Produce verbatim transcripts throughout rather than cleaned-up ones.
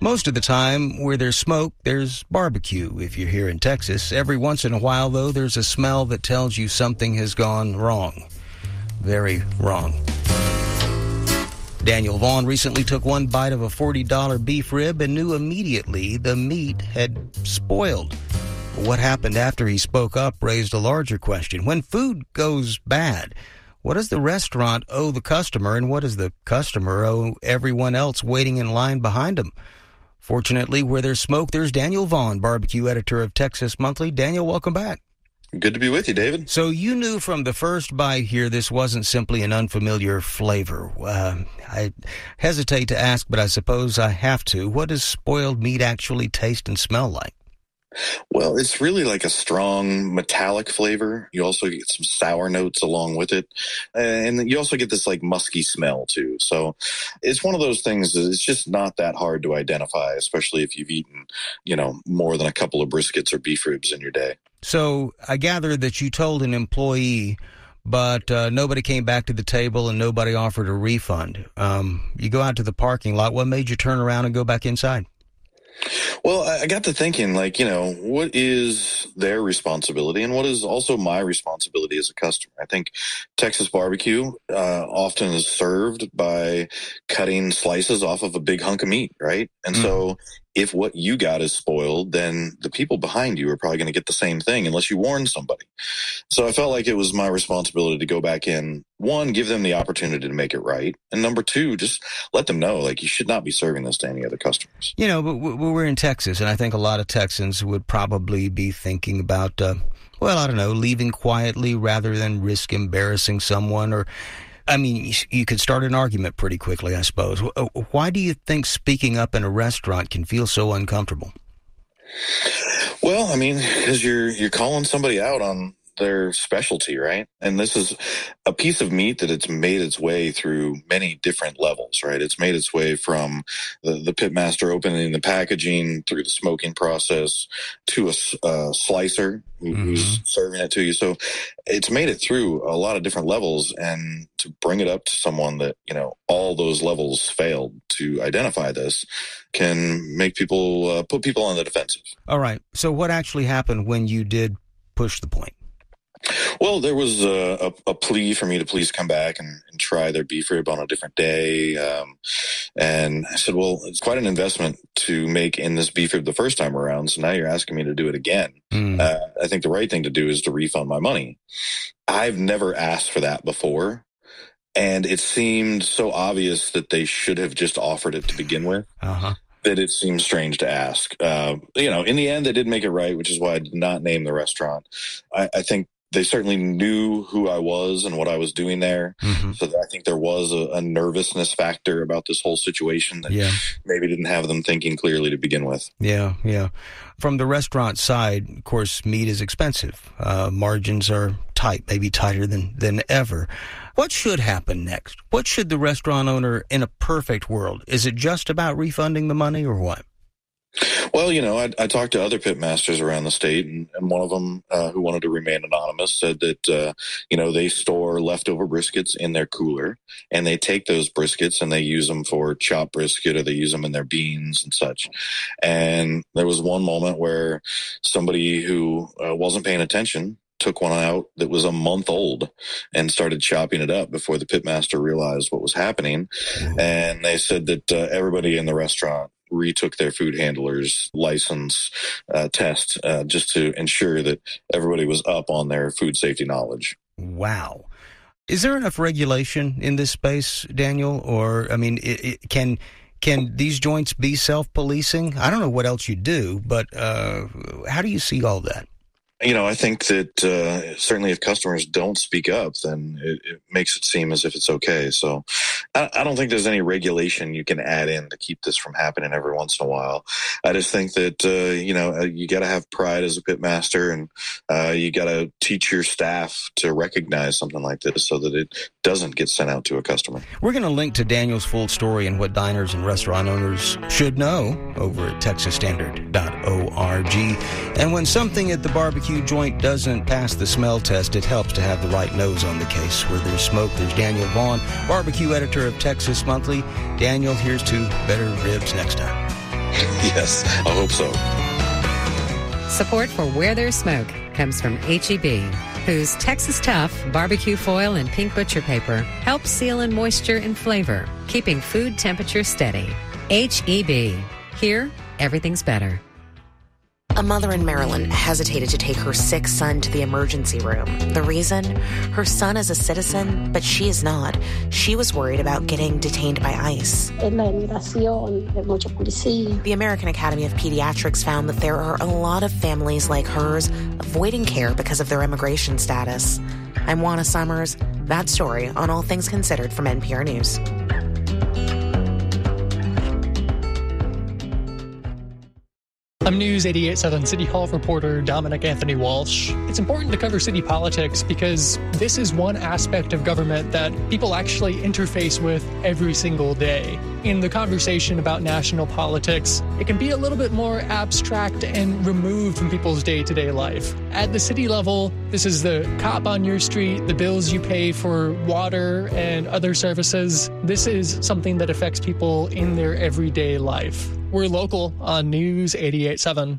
Most of the time, where there's smoke, there's barbecue. If you're here in Texas, every once in a while, though, there's a smell that tells you something has gone wrong. Very wrong. Daniel Vaughn recently took one bite of a forty dollar beef rib and knew immediately the meat had spoiled. What happened after he spoke up raised a larger question. When food goes bad, what does the restaurant owe the customer, and what does the customer owe everyone else waiting in line behind them? Fortunately, where there's smoke, there's Daniel Vaughn, barbecue editor of Texas Monthly. Daniel, welcome back. Good to be with you, David. So you knew from the first bite here this wasn't simply an unfamiliar flavor. Uh, I hesitate to ask, but I suppose I have to. What does spoiled meat actually taste and smell like? Well, it's really like a strong metallic flavor. You also get some sour notes along with it. And you also get this like musky smell too. So it's one of those things that it's just not that hard to identify, especially if you've eaten, you know, more than a couple of briskets or beef ribs in your day. So I gather that you told an employee, but uh, nobody came back to the table and nobody offered a refund. Um, you go out to the parking lot. What made you turn around and go back inside? Well, I got to thinking, like, you know, what is their responsibility and what is also my responsibility as a customer? I think Texas barbecue uh, often is served by cutting slices off of a big hunk of meat, right? And mm. so if what you got is spoiled, then the people behind you are probably going to get the same thing unless you warn somebody. So I felt like it was my responsibility to go back in, one, give them the opportunity to make it right. And number two, just let them know, like, you should not be serving this to any other customers. You know, but we're in Texas, and I think a lot of Texans would probably be thinking about, uh, well, I don't know, leaving quietly rather than risk embarrassing someone. Or, I mean, you could start an argument pretty quickly, I suppose. Why do you think speaking up in a restaurant can feel so uncomfortable? Well, I mean, because you're you're calling somebody out on their specialty, right? And this is a piece of meat that it's made its way through many different levels, right? It's made its way from the, the pitmaster opening the packaging through the smoking process to a uh, slicer who, mm-hmm. who's serving it to you. So it's made it through a lot of different levels, and to bring it up to someone that, you know, all those levels failed to identify this can make people uh, put people on the defensive. All right. So what actually happened when you did push the point? Well, there was a, a, a plea for me to please come back and, and try their beef rib on a different day. Um, and I said, well, it's quite an investment to make in this beef rib the first time around. So now you're asking me to do it again. Mm. Uh, I think the right thing to do is to refund my money. I've never asked for that before. And it seemed so obvious that they should have just offered it to begin with. Uh-huh. That it seems strange to ask. Uh, you know, in the end, they did make it right, which is why I did not name the restaurant. I, I think they certainly knew who I was and what I was doing there. Mm-hmm. So I think there was a, a nervousness factor about this whole situation that yeah. maybe didn't have them thinking clearly to begin with. Yeah, yeah. From the restaurant side, of course, meat is expensive. Uh, margins are tight, maybe tighter than, than ever. What should happen next? What should the restaurant owner, in a perfect world, is it just about refunding the money or what? Well, you know, I, I talked to other pitmasters around the state, and, and one of them uh, who wanted to remain anonymous said that, uh, you know, they store leftover briskets in their cooler, and they take those briskets and they use them for chopped brisket, or they use them in their beans and such. And there was one moment where somebody who uh, wasn't paying attention took one out that was a month old and started chopping it up before the pitmaster realized what was happening. Mm-hmm. And they said that uh, everybody in the restaurant retook their food handler's license uh, test uh, just to ensure that everybody was up on their food safety knowledge. Wow. Is there enough regulation in this space, Daniel? Or, I mean, it, it, can can these joints be self-policing? I don't know what else you do, but uh, how do you see all that? You know, I think that uh, certainly if customers don't speak up, then it, it makes it seem as if it's okay. So I, I don't think there's any regulation you can add in to keep this from happening every once in a while. I just think that, uh, you know, you got to have pride as a pitmaster, and uh, you got to teach your staff to recognize something like this so that it doesn't get sent out to a customer. We're going to link to Daniel's full story and what diners and restaurant owners should know over at texas standard dot org. And when something at the barbecue joint doesn't pass the smell test, it helps to have the right nose on the case. Where there's smoke, there's Daniel Vaughn, barbecue editor of Texas Monthly. Daniel, here's to better ribs next time. Yes, I hope so. Support for Where There's Smoke comes from H E B, whose Texas Tough barbecue foil and pink butcher paper helps seal in moisture and flavor, keeping food temperature steady. H E B. Here, everything's better. A mother in Maryland hesitated to take her sick son to the emergency room. The reason? Her son is a citizen, but she is not. She was worried about getting detained by ICE. The American Academy of Pediatrics found that there are a lot of families like hers avoiding care because of their immigration status. I'm Juana Summers. That story on All Things Considered from N P R News. I'm News eighty-eight point seven City Hall reporter Dominic Anthony Walsh. It's important to cover city politics because this is one aspect of government that people actually interface with every single day. In the conversation about national politics, it can be a little bit more abstract and removed from people's day-to-day life. At the city level, this is the cop on your street, the bills you pay for water and other services. This is something that affects people in their everyday life. We're local on News eighty-eight point seven.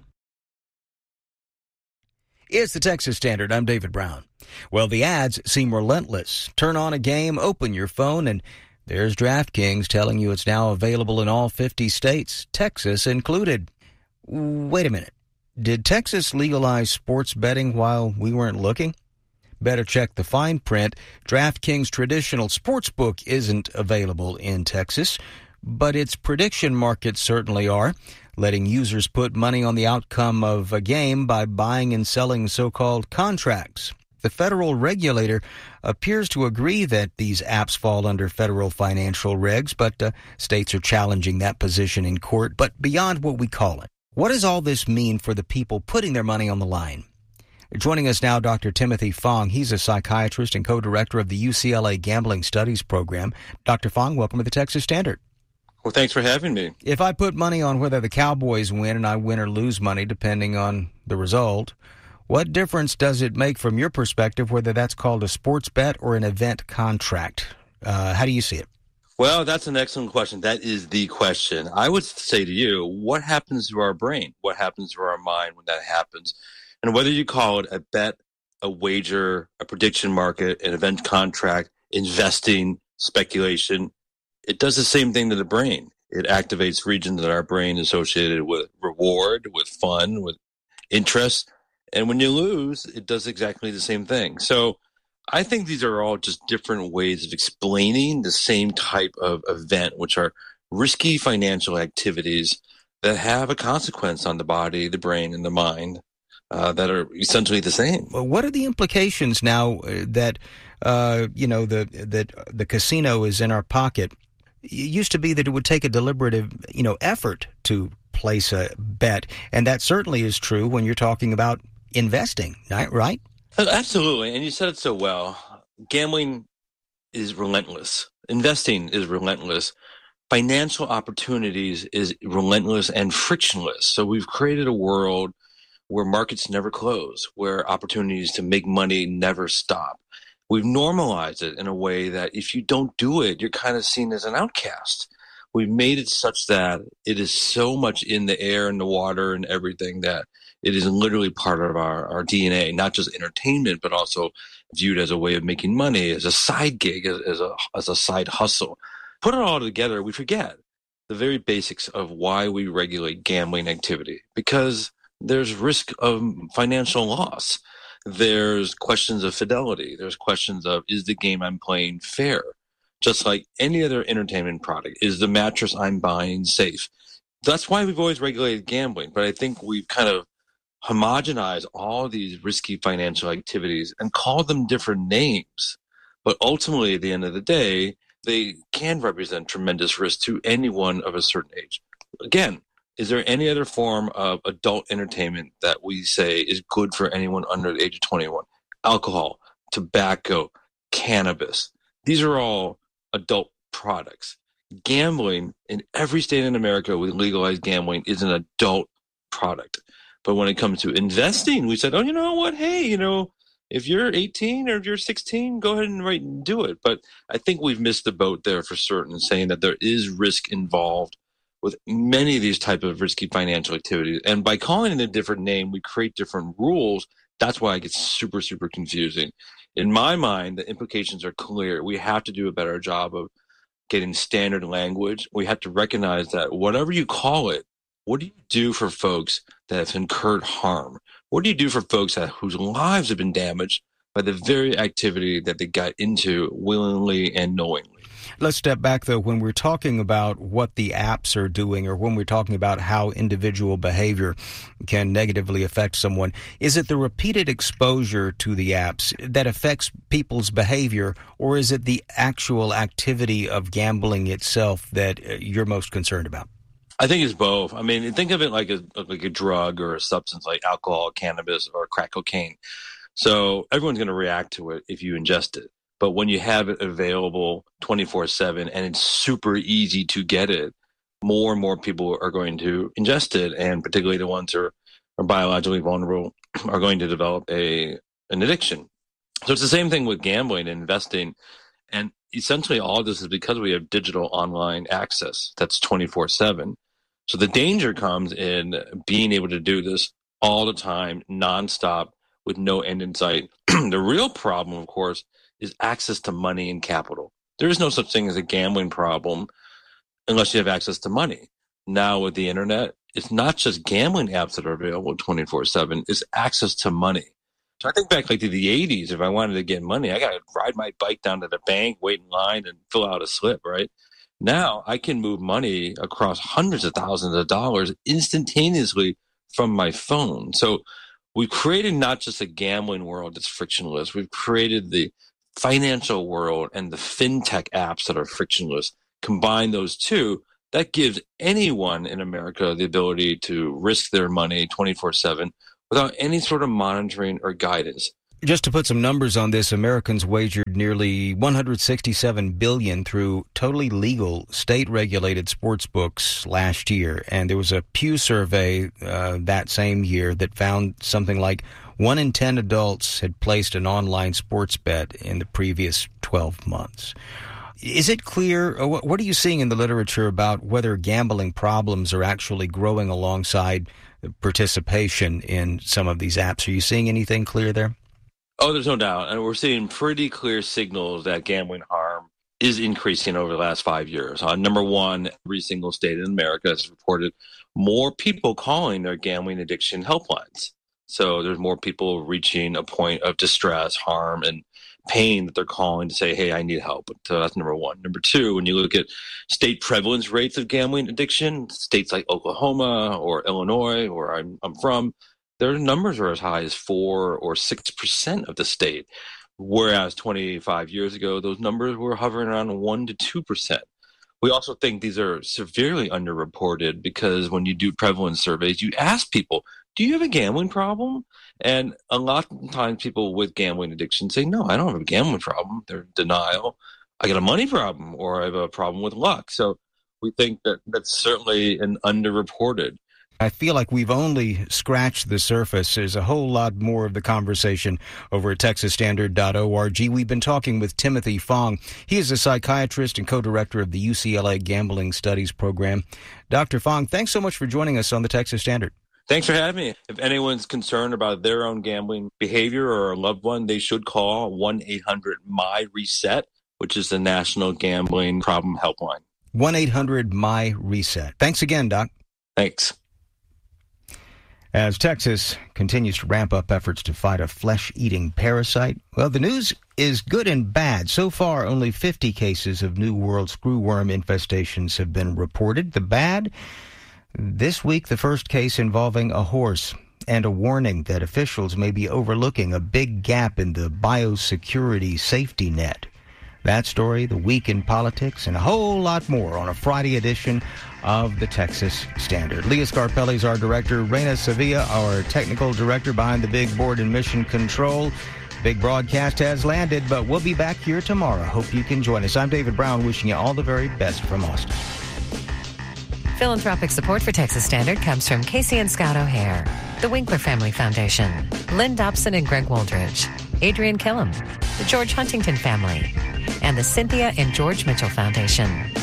It's the Texas Standard. I'm David Brown. Well, the ads seem relentless. Turn on a game, open your phone, and there's DraftKings telling you it's now available in all fifty states, Texas included. Wait a minute. Did Texas legalize sports betting while we weren't looking? Better check the fine print. DraftKings traditional sportsbook isn't available in Texas, but its prediction markets certainly are, letting users put money on the outcome of a game by buying and selling so-called contracts. The federal regulator appears to agree that these apps fall under federal financial regs, but uh, states are challenging that position in court. But beyond what we call it, what does all this mean for the people putting their money on the line? Joining us now, Doctor Timothy Fong. He's a psychiatrist and co-director of the U C L A Gambling Studies Program. Doctor Fong, welcome to the Texas Standard. Well, thanks for having me. If I put money on whether the Cowboys win and I win or lose money depending on the result, what difference does it make from your perspective whether that's called a sports bet or an event contract? Uh, how do you see it? Well, that's an excellent question. That is the question. I would say to you, what happens to our brain? What happens to our mind when that happens? And whether you call it a bet, a wager, a prediction market, an event contract, investing, speculation, it does the same thing to the brain. It activates regions in our brain associated with reward, with fun, with interest. And when you lose, it does exactly the same thing. So I think these are all just different ways of explaining the same type of event, which are risky financial activities that have a consequence on the body, the brain, and the mind uh, that are essentially the same. Well, what are the implications now that, uh, you know, the that the casino is in our pocket? It used to be that it would take a deliberative, you know, effort to place a bet, and that certainly is true when you're talking about investing, right? Absolutely, and you said it so well. Gambling is relentless. Investing is relentless. Financial opportunities is relentless and frictionless. So we've created a world where markets never close, where opportunities to make money never stop. We've normalized it in a way that if you don't do it, you're kind of seen as an outcast. We've made it such that it is so much in the air and the water and everything that it is literally part of our, our D N A, not just entertainment, but also viewed as a way of making money, as a side gig, as, as a as a side hustle. Put it all together, we forget the very basics of why we regulate gambling activity, because there's risk of financial loss. There's questions of fidelity. There's questions of, is the game I'm playing fair? Just like any other entertainment product. Is the mattress I'm buying safe? That's why we've always regulated gambling. But I think we've kind of homogenized all these risky financial activities and called them different names. But ultimately, at the end of the day, they can represent tremendous risk to anyone of a certain age. Again, is there any other form of adult entertainment that we say is good for anyone under the age of twenty-one? Alcohol, tobacco, cannabis. These are all adult products. Gambling in every state in America with legalized gambling is an adult product. But when it comes to investing, we said, oh, you know what? Hey, you know, if you're eighteen or if you're sixteen, go ahead and, right, and do it. But I think we've missed the boat there for certain, saying that there is risk involved with many of these type of risky financial activities. And by calling it a different name, we create different rules. That's why it gets super, super confusing. In my mind, the implications are clear. We have to do a better job of getting standard language. We have to recognize that whatever you call it, what do you do for folks that have incurred harm? What do you do for folks that, whose lives have been damaged by the very activity that they got into willingly and knowingly? Let's step back, though. When we're talking about what the apps are doing, or when we're talking about how individual behavior can negatively affect someone, is it the repeated exposure to the apps that affects people's behavior, or is it the actual activity of gambling itself that you're most concerned about? I think it's both. I mean, think of it like a like a drug or a substance like alcohol, cannabis, or crack cocaine. So everyone's going to react to it if you ingest it. But when you have it available twenty-four seven and it's super easy to get it, more and more people are going to ingest it, and particularly the ones who are, are biologically vulnerable are going to develop a an addiction. So it's the same thing with gambling and investing. And essentially all of this is because we have digital online access that's twenty-four seven. So the danger comes in being able to do this all the time, nonstop, with no end in sight. The real problem, of course, is access to money and capital. There is no such thing as a gambling problem unless you have access to money. Now with the internet, it's not just gambling apps that are available twenty-four seven, it's access to money. So I think back like to the eighties, if I wanted to get money, I got to ride my bike down to the bank, wait in line, and fill out a slip, right? Now I can move money across hundreds of thousands of dollars instantaneously from my phone. So we've created not just a gambling world that's frictionless, we've created the financial world and the fintech apps that are frictionless. Combine those two, that gives anyone in America the ability to risk their money twenty-four seven without any sort of monitoring or guidance. Just to put some numbers on this, Americans wagered nearly one hundred sixty-seven billion dollars through totally legal state-regulated sports books last year. And there was a Pew survey uh, that same year that found something like one in ten adults had placed an online sports bet in the previous twelve months. Is it clear, or what are you seeing in the literature about whether gambling problems are actually growing alongside participation in some of these apps? Are you seeing anything clear there? Oh, there's no doubt. And we're seeing pretty clear signals that gambling harm is increasing over the last five years. Uh, number one, every single state in America has reported more people calling their gambling addiction helplines. So there's more people reaching a point of distress, harm, and pain that they're calling to say, hey, I need help. So that's number one. Number two, when you look at state prevalence rates of gambling addiction, states like Oklahoma or Illinois, where I'm, I'm from, their numbers are as high as four or six percent of the state. Whereas twenty-five years ago, those numbers were hovering around one to two percent. We also think these are severely underreported because when you do prevalence surveys, you ask people, do you have a gambling problem? And a lot of times people with gambling addiction say, no, I don't have a gambling problem. They're in denial. I got a money problem, or I have a problem with luck. So we think that that's certainly an underreported. I feel like we've only scratched the surface. There's a whole lot more of the conversation over at texas standard dot org. We've been talking with Timothy Fong. He is a psychiatrist and co-director of the U C L A Gambling Studies Program. Doctor Fong, thanks so much for joining us on the Texas Standard. Thanks for having me. If anyone's concerned about their own gambling behavior or a loved one, they should call one eight hundred M Y RESET, which is the National Gambling Problem Helpline. one eight hundred M Y RESET. Thanks again, Doc. Thanks. As Texas continues to ramp up efforts to fight a flesh-eating parasite, well, the news is good and bad. So far, only fifty cases of New World screwworm infestations have been reported. The bad? This week, the first case involving a horse, and a warning that officials may be overlooking a big gap in the biosecurity safety net. That story, the week in politics, and a whole lot more on a Friday edition of the Texas Standard. Leah Scarpelli is our director. Reina Sevilla, our technical director behind the big board and mission control. Big broadcast has landed, but we'll be back here tomorrow. Hope you can join us. I'm David Brown, wishing you all the very best from Austin. Philanthropic support for Texas Standard comes from Casey and Scott O'Hare, the Winkler Family Foundation, Lynn Dobson and Greg Wooldridge, Adrian Killam, the George Huntington Family, and the Cynthia and George Mitchell Foundation.